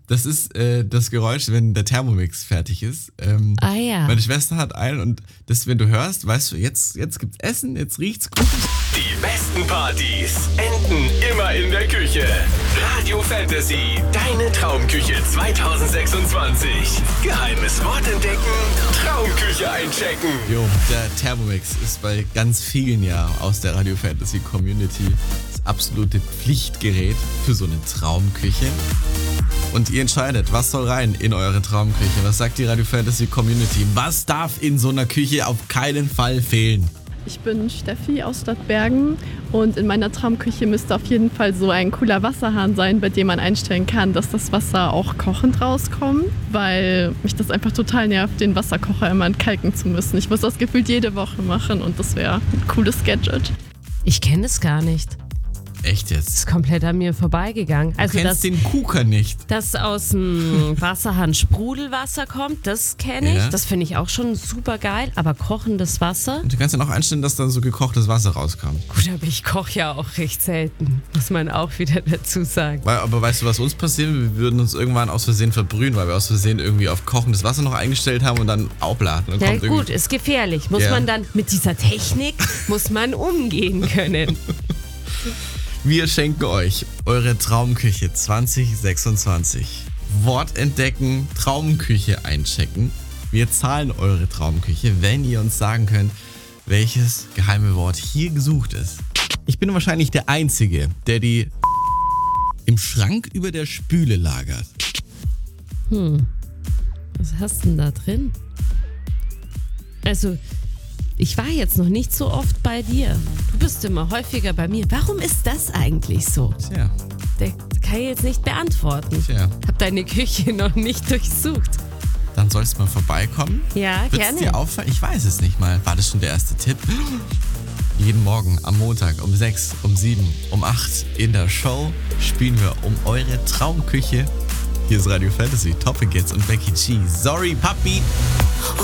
Das ist das Geräusch, wenn der Thermomix fertig ist. Ja. Meine Schwester hat einen und das, wenn du hörst, weißt du, jetzt gibt's Essen, jetzt riecht's gut. Die besten Partys enden immer in der Küche. Radio Fantasy, deine Traumküche 2026. Geheimes Wort entdecken, Traumküche einchecken. Jo, der Thermomix ist bei ganz vielen ja aus der Radio Fantasy Community das absolute Pflichtgerät für so eine Traumküche. Und ihr entscheidet, was soll rein in eure Traumküche? Was sagt die Radio Fantasy Community? Was darf in so einer Küche auf keinen Fall fehlen? Ich bin Steffi aus Stadtbergen und in meiner Traumküche müsste auf jeden Fall so ein cooler Wasserhahn sein, bei dem man einstellen kann, dass das Wasser auch kochend rauskommt, weil mich das einfach total nervt, den Wasserkocher immer entkalken zu müssen. Ich muss das gefühlt jede Woche machen und das wäre ein cooles Gadget. Ich kenne es gar nicht. Echt jetzt? Ist komplett an mir vorbeigegangen. Also Du kennst den Kuka nicht. dass aus dem Wasserhahn Sprudelwasser kommt, das kenne ich. Ja. Das finde ich auch schon super geil. Aber kochendes Wasser? Und du kannst dann auch einstellen, dass dann so gekochtes Wasser rauskommt. Gut, aber ich koche ja auch recht selten. Muss man auch wieder dazu sagen. Aber weißt du, was uns passiert? Wir würden uns irgendwann aus Versehen verbrühen, weil wir aus Versehen irgendwie auf kochendes Wasser noch eingestellt haben und dann aufladen. Dann Ja kommt gut, ist gefährlich. Muss Ja. man dann mit dieser Technik, muss man umgehen können. Wir schenken euch eure Traumküche 2026. Wort entdecken, Traumküche einchecken. Wir zahlen eure Traumküche, wenn ihr uns sagen könnt, welches geheime Wort hier gesucht ist. Ich bin wahrscheinlich der Einzige, der die im Schrank über der Spüle lagert. Was hast du denn da drin? Also, ich war jetzt noch nicht so oft bei dir. Du bist immer häufiger bei mir. Warum ist das eigentlich so? Tja, Das kann ich jetzt nicht beantworten. tja. Hab deine Küche noch nicht durchsucht. Dann sollst du mal vorbeikommen. Ja, Wird's gerne. dir auffallen? Ich weiß es nicht mal. War das schon der erste Tipp? Jeden Morgen am Montag um 6, um 7, um 8 in der Show spielen wir um eure Traumküche. Hier ist Radio Fantasy, Topic Hits und Becky G. Sorry, Papi.